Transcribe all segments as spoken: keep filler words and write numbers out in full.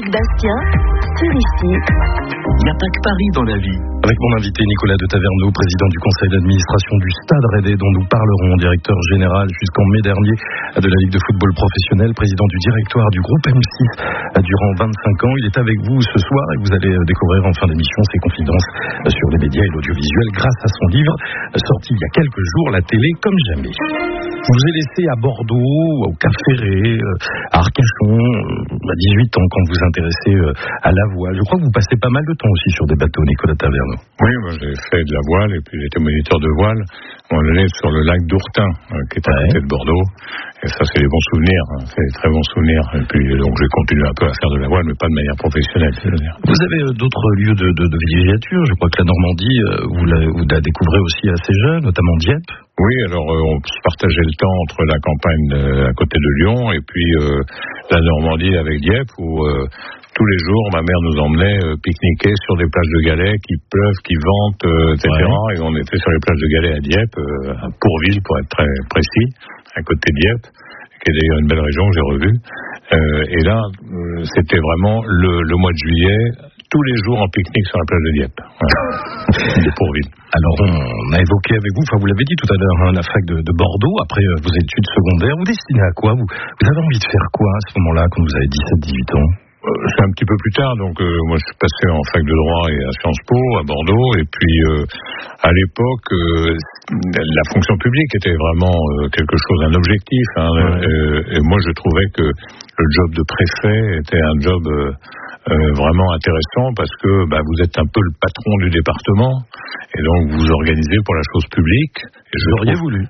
Bastien, sur ici. Il n'y a pas que Paris dans la vie. Avec mon invité Nicolas de Taverneau, président du conseil d'administration du Stade Rennais, dont nous parlerons, directeur général jusqu'en mai dernier de la Ligue de football professionnel, président du directoire du groupe M six durant vingt-cinq ans. Il est avec vous ce soir et vous allez découvrir en fin d'émission ses confidences sur les médias et l'audiovisuel grâce à son livre sorti il y a quelques jours, La télé comme jamais. Je vous ai laissé à Bordeaux, au Cap Ferré, à Arcachon, à dix-huit ans quand vous vous intéressez à la voile. Je crois que vous passez pas mal de temps aussi sur des bateaux, Nicolas Taverneau. Oui, moi j'ai fait de la voile et puis j'étais moniteur de voile. On allait sur le lac d'Ourtin, euh, qui est à côté de Bordeaux. Et ça, c'est des bons souvenirs, hein. C'est des très bons souvenirs. Et puis donc j'ai continué un peu à faire de la voile, mais pas de manière professionnelle, je veux dire. Vous avez euh, d'autres lieux de, de, de villégiature. Je crois que la Normandie, euh, vous, la, vous la découvrez aussi assez jeune, notamment Dieppe. Oui, alors euh, on se partageait le temps entre la campagne euh, à côté de Lyon et puis euh, la Normandie avec Dieppe, où euh, tous les jours ma mère nous emmenait euh, pique-niquer sur des plages de galets qui pleuvent, qui ventent, euh, et cetera. Ouais. Et on était sur les plages de galets à Dieppe, euh, à Pourville pour être très précis, à côté de Dieppe, qui est d'ailleurs une belle région que j'ai revue. Euh, et là, euh, c'était vraiment le, le mois de juillet, tous les jours en pique-nique sur la plage de Dieppe, ouais. de Pourville. Alors, on a évoqué avec vous, enfin vous l'avez dit tout à l'heure, hein, la fac de, de Bordeaux, après euh, vos études secondaires. Vous destinez à quoi vous, vous avez envie de faire quoi à ce moment-là, quand vous avez dix-sept dix-huit ans? euh, C'est un petit peu plus tard, donc euh, moi je suis passé en fac de droit et à Sciences Po, à Bordeaux, et puis euh, à l'époque, euh, la fonction publique était vraiment euh, quelque chose, un objectif, hein, ouais. euh, et moi je trouvais que le job de préfet était un job... Euh, Euh, vraiment intéressant parce que bah, vous êtes un peu le patron du département et donc vous organisez pour la chose publique. Et je l'auriez voulu.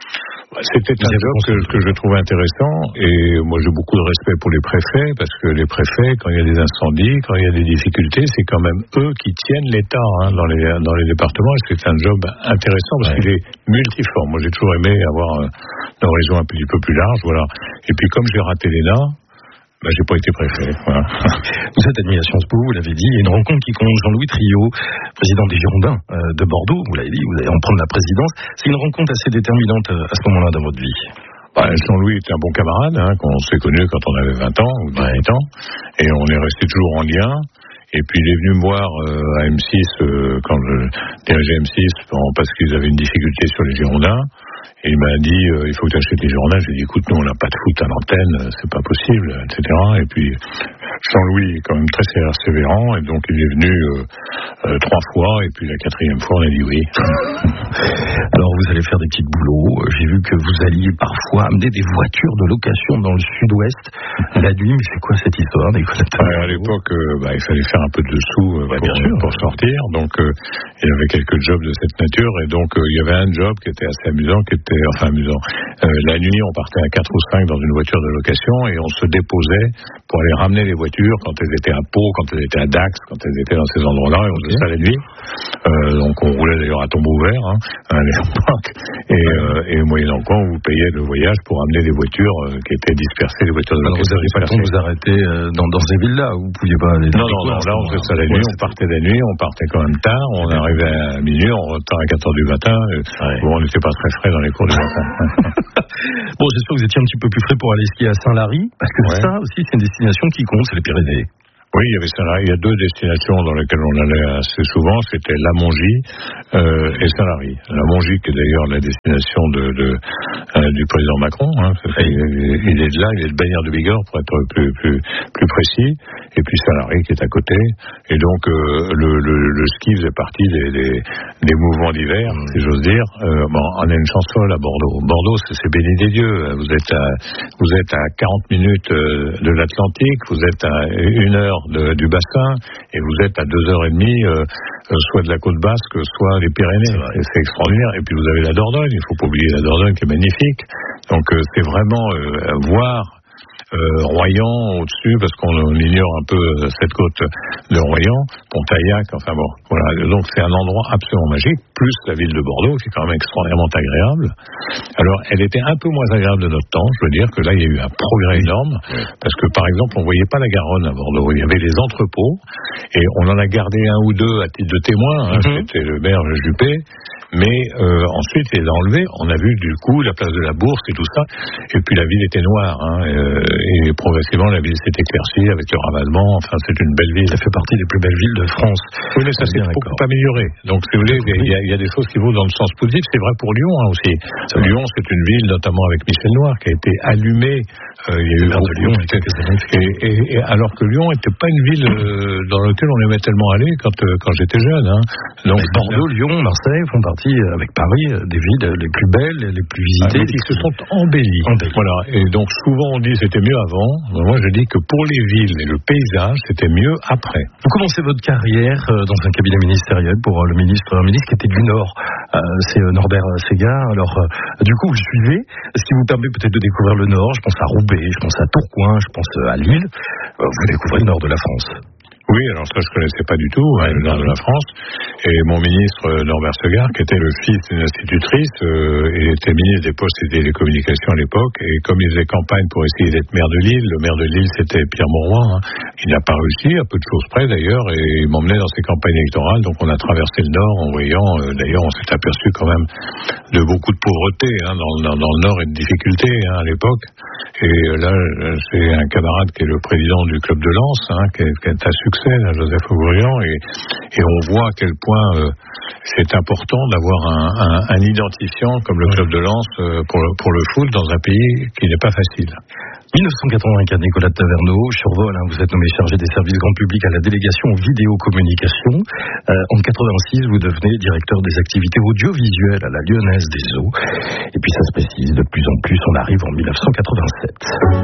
C'était un job que, que je trouvais intéressant et moi j'ai beaucoup de respect pour les préfets parce que les préfets, quand il y a des incendies, quand il y a des difficultés, c'est quand même eux qui tiennent l'État hein, dans, les, dans les départements et c'est un job intéressant parce ouais. qu'il est multiforme. Moi j'ai toujours aimé avoir un horizon un petit peu plus large, voilà. Et puis comme j'ai raté l'E N A, ben, j'ai pas été préfet. Voilà. Vous êtes admis à Sciences Po, vous l'avez dit. Il y a une rencontre qui compte Jean-Louis Trio, président des Girondins euh, de Bordeaux. Vous l'avez dit, vous allez en prendre la présidence. C'est une rencontre assez déterminante euh, à ce moment-là dans votre vie. Ben, Jean-Louis était un bon camarade, hein, qu'on s'est connu quand on avait vingt ans ou dix-huit ouais. ans, et on est resté toujours en lien. Et puis il est venu me voir euh, à M six euh, quand je dirigeais M six bon, parce qu'ils avaient une difficulté sur les Girondins. Et il m'a dit, euh, il faut que tu achètes les Girondins. J'ai dit, écoute, nous on n'a pas de foot à l'antenne, c'est pas possible, et cetera. Et puis Jean-Louis est quand même très persévérant, et donc il est venu euh, euh, trois fois, et puis la quatrième fois on a dit oui. Alors vous allez faire des petits boulots. J'ai vu que vous alliez parfois amener des voitures de location dans le sud-ouest la nuit. Mais c'est quoi cette histoire, Nicolas? Ouais, à l'époque, euh, bah, il fallait faire un peu de sous euh, ouais, pour, pour sortir. Donc euh, il y avait quelques jobs de cette nature, et donc euh, il y avait un job qui était assez amusant, qui était enfin amusant. Euh, la nuit, on partait à quatre ou cinq dans une voiture de location et on se déposait pour aller ramener les voitures quand elles étaient à Pau, quand elles étaient à Dax, quand elles étaient dans ces endroits-là, et on faisait ça la nuit. Euh, donc on roulait d'ailleurs à tombeau ouvert hein, à l'époque, et, euh, et moyennant quoi, on vous payait le voyage pour amener des voitures euh, qui étaient dispersées, les voitures de location. Alors vous n'avez pas le temps de vous arrêter euh, dans, dans ces villes-là, vous ne pouviez pas aller. Non, non, non, là on faisait ça la nuit, on partait la nuit, on partait quand même tard, on arrivait à minuit, on repartait à quatre heures du matin, ouais. Bon, on n'était pas très frais dans les cours du matin. Bon, j'espère que vous étiez un petit peu plus frais pour aller skier à Saint-Lary, parce que ouais. ça aussi c'est une destination qui compte, c'est les Pyrénées. Oui, il y avait Saint-Lary. Il y a deux destinations dans lesquelles on allait assez souvent. C'était la Mongie euh, et Saint-Lary. La Mongie, qui est d'ailleurs la destination de, de euh, du président Macron. Hein, il, il est de là, il est de Bagnères de Bigorre pour être plus plus plus précis. Et puis Saint-Lary qui est à côté. Et donc euh, le, le le ski faisait partie des des, des mouvements d'hiver, mmh. si j'ose dire. Euh, bon, on a une chance folle à Bordeaux. Bordeaux, c'est, c'est béni des dieux. Vous êtes à vous êtes à quarante minutes de l'Atlantique. Vous êtes à une heure De, du bassin et vous êtes à deux heures et demie euh, soit de la côte basque soit des Pyrénées, c'est, c'est extraordinaire. Et puis vous avez la Dordogne, il faut pas oublier la Dordogne qui est magnifique, donc euh, c'est vraiment euh, voir Euh, Royan au-dessus, parce qu'on on ignore un peu cette côte de Royan, Pontaillac, enfin bon, voilà. Donc c'est un endroit absolument magique, plus la ville de Bordeaux, qui est quand même extraordinairement agréable. Alors, elle était un peu moins agréable de notre temps, je veux dire que là, il y a eu un progrès énorme, oui. Parce que, par exemple, on voyait pas la Garonne à Bordeaux, il y avait les entrepôts, et on en a gardé un ou deux à titre de témoin, hein, mm-hmm. C'était le maire Juppé, Mais euh, ensuite, il les a enlevés. On a vu du coup la place de la Bourse et tout ça. Et puis la ville était noire. Hein, et, et progressivement, la ville s'est éclaircie avec le ravalement. Enfin, c'est une belle ville. Ça fait partie des plus belles villes de France. Oui, mais ça s'est beaucoup amélioré. Donc, si vous voulez, il y, a, il y a des choses qui vont dans le sens positif. C'est vrai pour Lyon hein, aussi. C'est Lyon, c'est une ville, notamment avec Michel Noir, qui a été allumée. Euh, il y a eu beaucoup de Lyon. Et, et, et alors que Lyon n'était pas une ville euh, dans laquelle on aimait tellement aller quand, euh, quand j'étais jeune. Hein. Donc, Bordeaux, Lyon, Marseille font partie, avec Paris, des villes les plus belles, les plus visitées. Ah, qui se sont embellies. embellies. Voilà. Et donc, souvent, on dit c'était mieux avant. Moi, je dis que pour les villes et le paysage, c'était mieux après. Vous commencez votre carrière dans un cabinet ministériel pour le ministre, un ministre qui était du Nord. Euh, c'est Norbert Segard. Alors, euh, du coup, vous le suivez. Ce qui vous permet peut-être de découvrir le Nord. Je pense à Roubaix, je pense à Tourcoing, je pense à Lille. Euh, vous découvrez le Nord de la France. Oui, alors ça, je connaissais pas du tout, hein, le nord de la France. Et mon ministre, Norbert Segard, qui était le fils d'une institutrice, euh, il était ministre des Postes et des Télécommunications à l'époque, et comme il faisait campagne pour essayer d'être maire de Lille, le maire de Lille, c'était Pierre Mauroy, hein, il n'a pas réussi, à peu de choses près d'ailleurs, et il m'emmenait dans ses campagnes électorales, donc on a traversé le Nord en voyant, euh, d'ailleurs, on s'est aperçu quand même de beaucoup de pauvreté, hein, dans, dans, dans le Nord et de difficultés, hein, à l'époque. Et là, j'ai un camarade qui est le président du club de Lens, hein, qui, est, qui est un succès, là, Joseph Aubriand, et, et on voit à quel point euh, c'est important d'avoir un, un, un identifiant comme le club de Lens euh, pour, le, pour le foot dans un pays qui n'est pas facile. dix-neuf cent quatre-vingt-quatre, Nicolas de Taverneau, survol, hein, vous êtes nommé chargé des services grand public à la délégation vidéocommunication. Euh, en quatre-vingt-six, vous devenez directeur des activités audiovisuelles à la Lyonnaise des Eaux. Et puis ça se précise de plus en plus, on arrive en dix-neuf cent quatre-vingt-sept.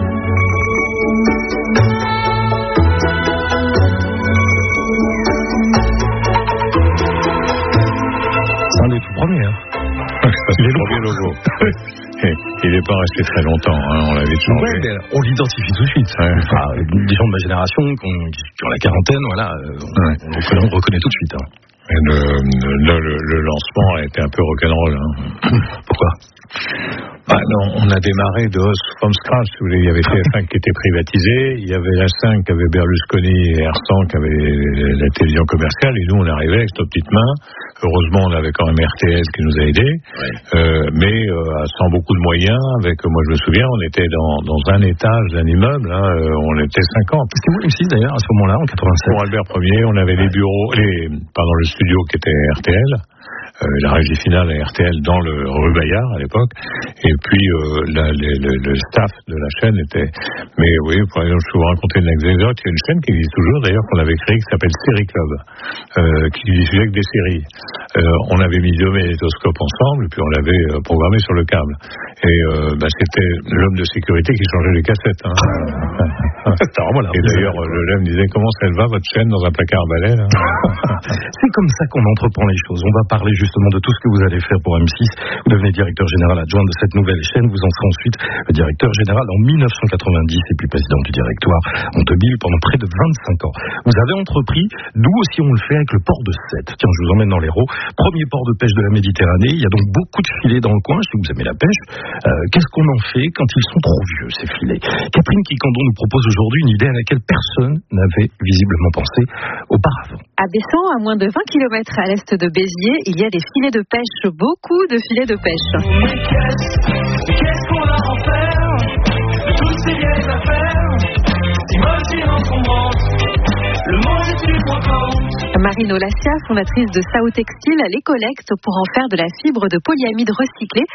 C'est un des tout premiers. Hein. Il est le premier logo. Il n'est pas resté très longtemps, hein, on l'a vite changé. Ouais, on l'identifie tout de suite. Ouais. Enfin, des gens de ma génération qui ont, qui ont la quarantaine, voilà, on, ouais. on, reconnaît, on reconnaît tout de suite. Hein. Et le, le, le, le lancement a été un peu rock'n'roll. Hein. Pourquoi? Ah non, on a démarré de from scratch. Si vous voulez, il y avait T F un qui était privatisé, il y avait la cinq qui avait Berlusconi et Hersan qui avait la télévision commerciale, et nous on arrivait avec nos petites mains. Heureusement, on avait quand même R T L qui nous a aidés, ouais. euh, mais euh, sans beaucoup de moyens. Avec, moi, je me souviens, on était dans, dans un étage d'un immeuble, hein, euh, on était cinquante. C'était vous M six d'ailleurs à ce moment-là, en quatre-vingt-sept. Pour Albert Ier, on avait les bureaux, les, pardon, le studio qui était R T L. Euh, la régie finale à R T L dans le rue Bayard à l'époque, et puis euh, la, le, le, le staff de la chaîne était. Mais oui, par exemple, je peux vous raconter une anecdote. Il y a une chaîne qui existe toujours, d'ailleurs, qu'on avait créée, qui s'appelle Série Club, euh, qui diffusait que des séries. Euh, on avait mis deux magnétoscopes ensemble, et puis on l'avait euh, programmé sur le câble. Et euh, bah, c'était l'homme de sécurité qui changeait les cassettes. Hein. Et d'ailleurs, le l'homme disait, comment ça va votre chaîne dans un placard à balai là? C'est comme ça qu'on entreprend les choses. On va parler justement de tout ce que vous allez faire pour M six. Vous devenez directeur général adjoint de cette nouvelle chaîne. Vous en serez ensuite le directeur général en dix-neuf cent quatre-vingt-dix et puis président du directoire Montebille pendant près de vingt-cinq ans. Vous avez entrepris, d'où aussi on le fait avec le port de Sète. Tiens, je vous emmène dans l'Hérault. Premier port de pêche de la Méditerranée. Il y a donc beaucoup de filets dans le coin. Si vous aimez la pêche, euh, qu'est-ce qu'on en fait quand ils sont trop vieux, ces filets? Catherine Quiquendon nous propose aujourd'hui une idée à laquelle personne n'avait visiblement pensé auparavant. À Bessan, à moins de vingt kilomètres à l'est de Béziers, il y a des filets de pêche, beaucoup de filets de pêche. Mais qu'est-ce, qu'est-ce qu'on va en faire de toutes ces vieilles affaires? Imagine en tombant, le monde est plus content. Marine Olassia, fondatrice de Sao Textile, les collecte pour en faire de la fibre de polyamide recyclée